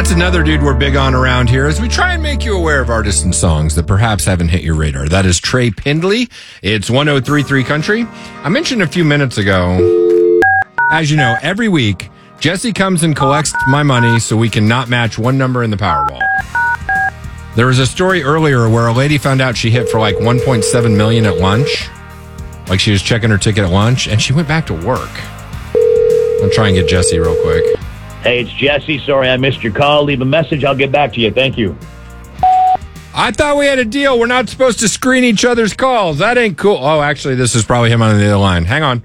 That's another dude we're big on around here as we try and make you aware of artists and songs that perhaps haven't hit your radar. That is Trey Pindley. It's 103.3 Country. I mentioned a few minutes ago, as you know, every week, Jesse comes and collects my money so we can not match one number in the Powerball. There was a story earlier where a lady found out she hit for like $1.7 million at lunch. Like she was checking her ticket at lunch, and she went back to work. I'll try and get Jesse real quick. Hey, it's Jesse. Sorry I missed your call. Leave a message. I'll get back to you. Thank you. I thought we had a deal. We're not supposed to screen each other's calls. That ain't cool. Oh, actually, this is probably him on the other line. Hang on.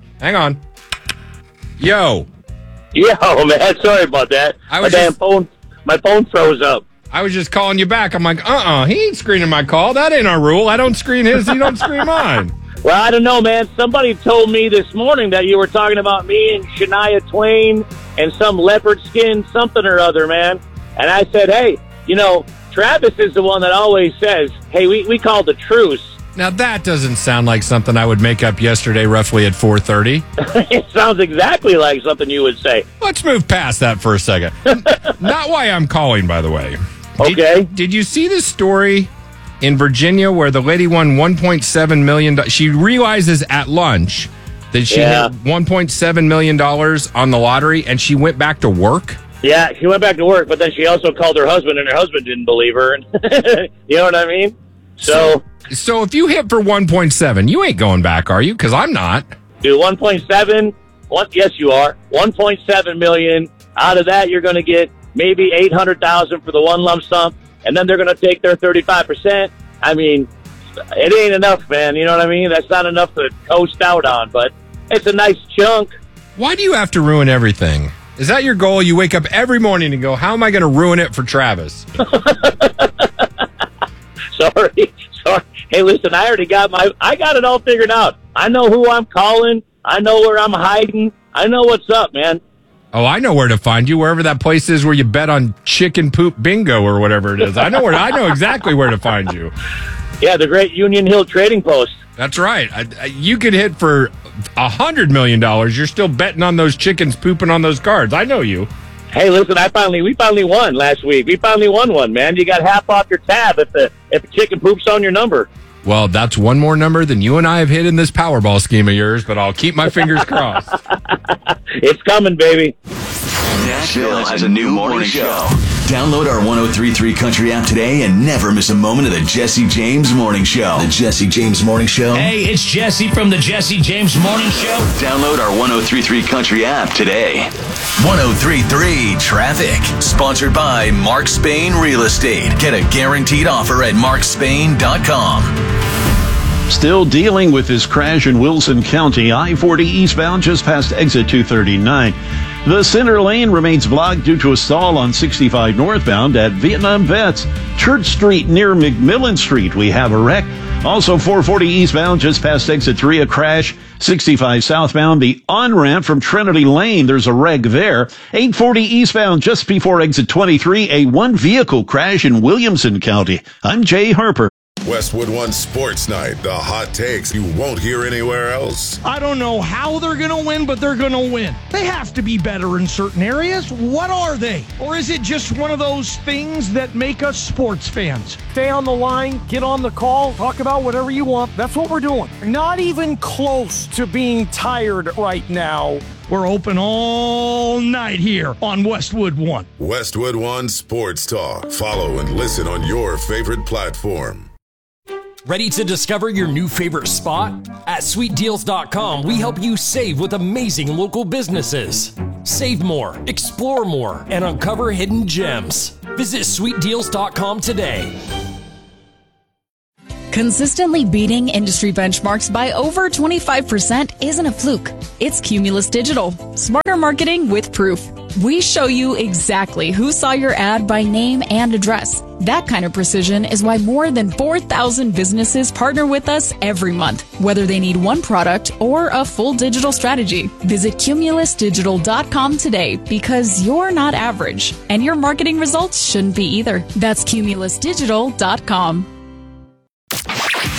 Yo, man. Sorry about that. My phone froze up. I was just calling you back. I'm like, he ain't screening my call. That ain't our rule. I don't screen his. He don't screen mine. Well, I don't know, man. Somebody told me this morning that you were talking about me and Shania Twain and some leopard skin something or other, man. And I said, hey, Travis is the one that always says, hey, we called the truce. Now, that doesn't sound like something I would make up yesterday roughly at 4:30. It sounds exactly like something you would say. Let's move past that for a second. Not why I'm calling, by the way. Okay. Did you see this story in Virginia where the lady won $1.7 million? She realizes at lunch that she hit $1.7 million on the lottery, and she went back to work? Yeah, she went back to work, but then she also called her husband, and her husband didn't believe her. You know what I mean? So if you hit for 1.7, you ain't going back, are you? Because I'm not. Dude, 1.7, yes, you are. 1.7 million. Out of that, you're going to get maybe $800,000 for the one lump sum, and then they're going to take their 35%. I mean, it ain't enough, man. You know what I mean? That's not enough to coast out on, but it's a nice chunk. Why do you have to ruin everything? Is that your goal? You wake up every morning and go, how am I going to ruin it for Travis? Sorry. Hey, listen, I got it all figured out. I know who I'm calling. I know where I'm hiding. I know what's up, man. Oh, I know where to find you, wherever that place is where you bet on chicken poop bingo or whatever it is. I know exactly where to find you. Yeah, the great Union Hill Trading Post. That's right. You could hit for $100 million. You're still betting on those chickens pooping on those cards. I know you. Hey, listen, we finally won last week. We finally won one, man. You got half off your tab if the chicken poops on your number. Well, that's one more number than you and I have hit in this Powerball scheme of yours, but I'll keep my fingers crossed. It's coming, baby. Nashville has a new morning show. Download our 103.3 Country app today and never miss a moment of the Jesse James Morning Show. The Jesse James Morning Show. Hey, it's Jesse from the Jesse James Morning Show. Download our 103.3 Country app today. 103.3 Traffic. Sponsored by Mark Spain Real Estate. Get a guaranteed offer at markspain.com. Still dealing with this crash in Wilson County. I-40 eastbound just past exit 239. The center lane remains blocked due to a stall on 65 northbound at Vietnam Vets. Church Street near McMillan Street, we have a wreck. Also 440 eastbound just past exit 3, a crash. 65 southbound, the on-ramp from Trinity Lane, there's a wreck there. 840 eastbound just before exit 23, a one-vehicle crash in Williamson County. I'm Jay Harper. Westwood One Sports Night, the hot takes you won't hear anywhere else. I don't know how they're going to win, but they're going to win. They have to be better in certain areas. What are they? Or is it just one of those things that make us sports fans? Stay on the line, get on the call, talk about whatever you want. That's what we're doing. Not even close to being tired right now. We're open all night here on Westwood One. Westwood One Sports Talk. Follow and listen on your favorite platform. Ready to discover your new favorite spot? At SweetDeals.com, we help you save with amazing local businesses. Save more, explore more, and uncover hidden gems. Visit SweetDeals.com today. Consistently beating industry benchmarks by over 25% isn't a fluke. It's Cumulus Digital. Smarter marketing with proof. We show you exactly who saw your ad by name and address. That kind of precision is why more than 4,000 businesses partner with us every month, whether they need one product or a full digital strategy. Visit CumulusDigital.com today because you're not average, and your marketing results shouldn't be either. That's CumulusDigital.com.